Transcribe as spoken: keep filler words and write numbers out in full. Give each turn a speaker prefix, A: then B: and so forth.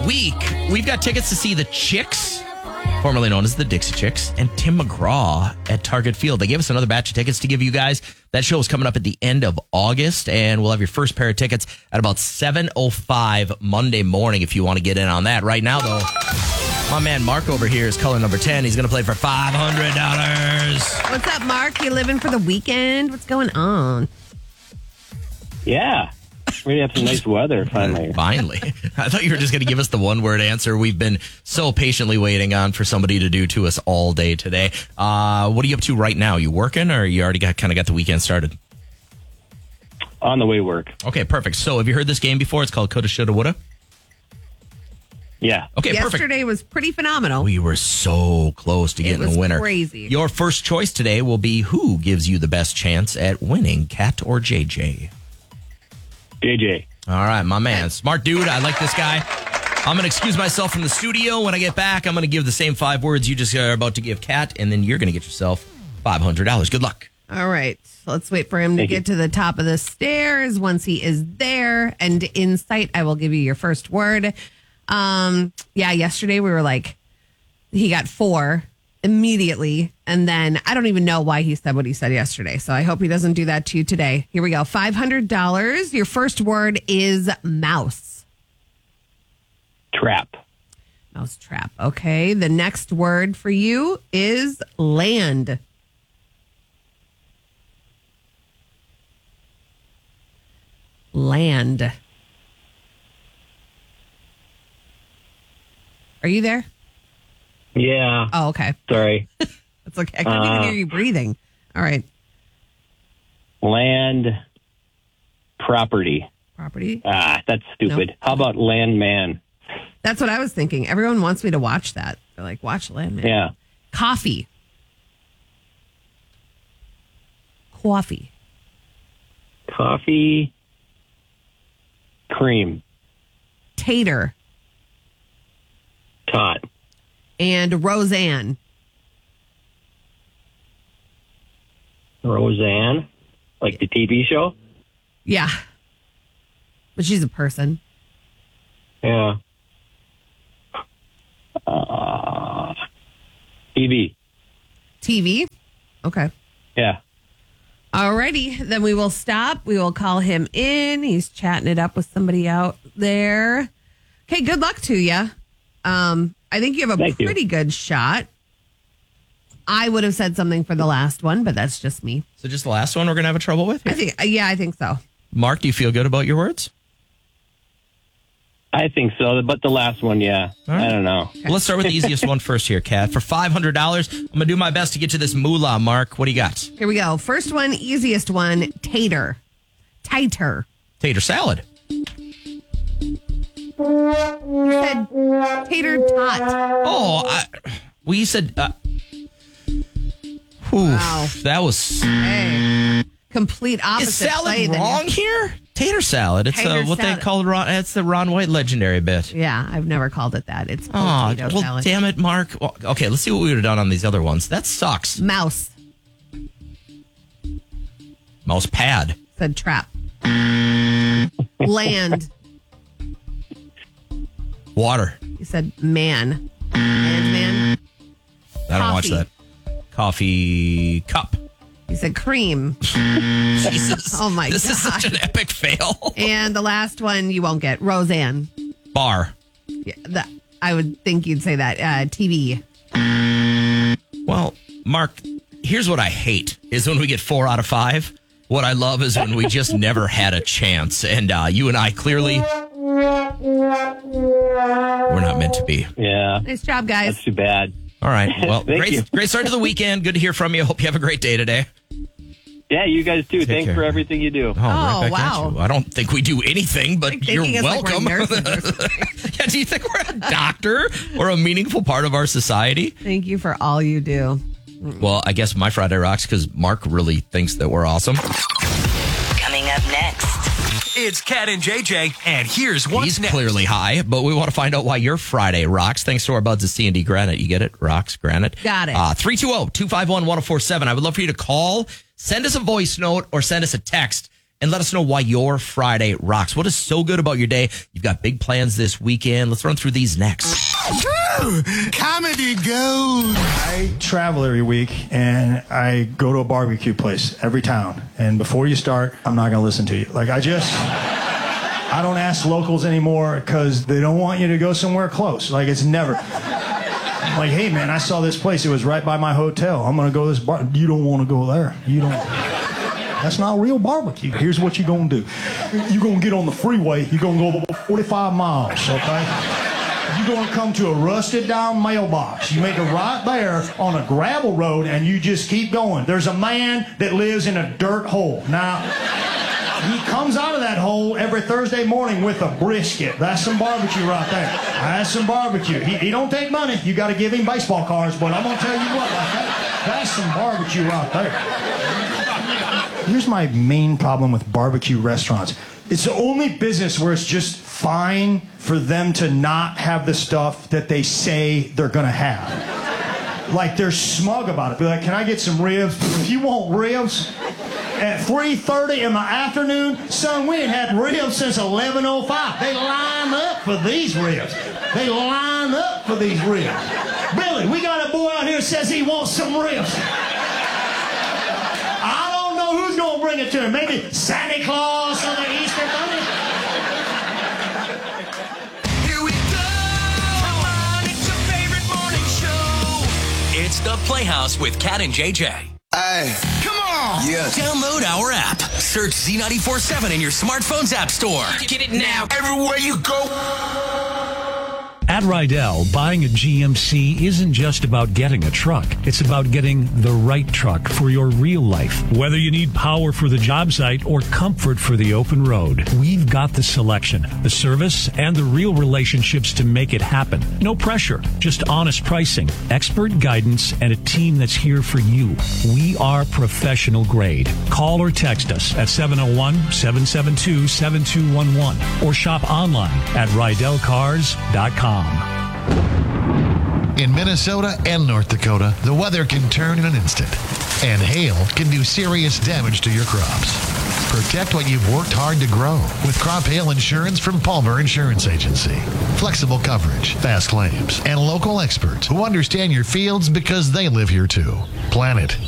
A: week, we've got tickets to see the Chicks, formerly known as the Dixie Chicks, and Tim McGraw at Target Field. They gave us another batch of tickets to give you guys. That show is coming up at the end of August, and we'll have your first pair of tickets at about seven oh five Monday morning if you want to get in on that. Right now, though, my man Mark over here is color number ten. He's going to play for five hundred dollars.
B: What's up, Mark? You living for the weekend? What's going on?
C: Yeah. We have some nice weather finally.
A: Finally. I thought you were just going to give us the one-word answer we've been so patiently waiting on for somebody to do to us all day today. Uh, what are you up to right now? You working, or you already got kind of got the weekend started?
C: On the way to work.
A: Okay, perfect. So have you heard this game before? It's called Coulda, Shoulda, Woulda?
C: Yeah.
A: Okay, perfect.
B: Yesterday was pretty phenomenal.
A: We were so close to getting
B: It was
A: a winner.
B: crazy.
A: Your first choice today will be who gives you the best chance at winning, Kat or J J?
C: J J.
A: All right, my man. Smart dude. I like this guy. I'm going to excuse myself from the studio. When I get back, I'm going to give the same five words you just are about to give Kat, and then you're going to get yourself five hundred dollars. Good luck.
B: All right. Let's wait for him to
C: Thank
B: get
C: you.
B: to the top of the stairs. Once he is there and in sight, I will give you your first word. Um, yeah, yesterday we were like, he got four immediately. And then I don't even know why he said what he said yesterday. So I hope he doesn't do that to you today. Here we go. five hundred dollars. Your first word is mouse.
C: Trap.
B: Mouse trap. Okay. The next word for you is land. Land. Are you there?
C: Yeah.
B: Oh, okay.
C: Sorry.
B: That's okay. I couldn't even
C: Uh,
B: hear you breathing. All right.
C: Land. Property.
B: Property.
C: Ah, that's stupid.
B: Nope.
C: How about landman?
B: That's what I was thinking. Everyone wants me to watch that. They're like, watch Landman.
C: Yeah.
B: Coffee. Coffee.
C: Coffee. Cream.
B: Tater.
C: Tot.
B: And Roseanne.
C: Roseanne. Like the T V show?
B: Yeah. But she's a person.
C: Yeah. Uh, T V.
B: T V. Okay.
C: Yeah.
B: Alrighty, then we will stop. We will call him in. He's chatting it up with somebody out there. Okay, good luck to you. Um, I think you have a
C: Thank you.
B: pretty good shot. I would have said something for the last one, but that's just me.
A: So just the last one we're going to have a trouble with?
B: I think, yeah, I think so.
A: Mark, do you feel good about your words?
C: I think so, but the last one, yeah.
A: All right.
C: I don't know.
A: Well, let's start with the easiest one first here, Kat. For five hundred dollars, I'm going to do my best to get you this moolah, Mark. What do you got?
B: Here we go. First one, easiest one, tater. Tighter.
A: Tater salad.
B: You said tater tot.
A: Oh, I, well, you said... Uh, ooh,
B: Wow.
A: That was...
B: Hey, complete opposite.
A: Is salad
B: play than you-
A: wrong here? Tater salad. It's
B: Tater
A: uh, what
B: salad.
A: they call Ron. It's the Ron White legendary bit.
B: Yeah, I've never called it that. It's
A: Oh,
B: potato
A: well,
B: salad.
A: damn it, Mark. Well, okay, let's see what we would have done on these other ones. That sucks.
B: Mouse.
A: Mouse pad.
B: Said trap. Land.
A: Water.
B: You said man. And man.
A: I don't watch
B: Coffee.
A: that. Coffee cup.
B: You said cream.
A: Jesus.
B: Oh, my
A: This is
B: God.
A: such an epic fail.
B: And the last one you won't get. Roseanne.
A: Bar.
B: Yeah, that, I would think you'd say that. Uh, T V.
A: Well, Mark, here's what I hate is when we get four out of five. What I love is when we just never had a chance. And uh, you and I clearly we're not meant to be.
C: Yeah.
B: Nice job, guys.
C: That's too bad.
A: All right. Well,
C: Thank
A: great,
C: you.
A: great start to the weekend. Good to hear from you. Hope you have a great day today.
C: Yeah, you guys too.
A: Take
C: Thanks
A: care.
C: for everything you do.
A: Oh, right back
B: wow.
A: at you. I don't think we do anything, but
B: Like
A: you're
B: thinking it's like
A: welcome.
B: we're nurses or something.
A: Yeah, do you think we're a doctor or a meaningful part of our society?
B: Thank you for all you do.
A: Well, I guess my Friday rocks because Mark really thinks that we're awesome.
D: Coming up next.
E: It's Kat and J J, and here's what's
A: He's
E: next.
A: clearly high, but we want to find out why your Friday rocks. Thanks to our buds at C and D Granite. You get it? Rocks, Granite.
B: Got it.
A: Uh, three two zero, two five one, one zero four seven. I would love for you to call, send us a voice note, or send us a text and let us know why your Friday rocks. What is so good about your day? You've got big plans this weekend. Let's run through these next.
F: Comedy gold. I travel every week, and I go to a barbecue place every town. And before you start, I'm not going to listen to you. Like, I just... I don't ask locals anymore because they don't want you to go somewhere close. Like, it's never... Like, hey, man, I saw this place. It was right by my hotel. I'm going to go to this bar. You don't want to go there. You don't... That's not real barbecue. Here's what you're going to do. You're going to get on the freeway. You're going to go forty-five miles, okay? You're going to come to a rusted down mailbox. You make it right there on a gravel road, and you just keep going. There's a man that lives in a dirt hole. Now... He comes out of that hole every Thursday morning with a brisket. That's some barbecue right there. That's some barbecue. He, he don't take money. You got to give him baseball cards, but I'm going to tell you what, like that, that's some barbecue right there. Here's my main problem with barbecue restaurants. It's the only business where it's just fine for them to not have the stuff that they say they're going to have. Like, they're smug about it. Be like, can I get some ribs? If you want ribs... At three thirty in the afternoon, son, we ain't had ribs since eleven oh five. They line up for these ribs. They line up for these ribs. Billy, we got a boy out here who says he wants some ribs. I don't know who's going to bring it to him. Maybe Santa Claus or the Easter Bunny.
E: Here we go. Come on, it's your favorite morning show. It's the Playhouse with Cat and J J.
G: Hey.
E: Come on.
G: Yes.
E: Download our app. Search Z ninety-four seven in your smartphone's app store. Get it now.
G: Everywhere you go.
H: At Rydell, buying a G M C isn't just about getting a truck. It's about getting the right truck for your real life. Whether you need power for the job site or comfort for the open road, we've got the selection, the service, and the real relationships to make it happen. No pressure, just honest pricing, expert guidance, and a team that's here for you. We are professional grade. Call or text us at seven oh one, seven seven two, seven two one one or shop online at rydell cars dot com.
I: In Minnesota and North Dakota, the weather can turn in an instant, and hail can do serious damage to your crops. Protect what you've worked hard to grow with crop hail insurance from Palmer Insurance Agency. Flexible coverage, fast claims, and local experts who understand your fields because they live here too. Plan it.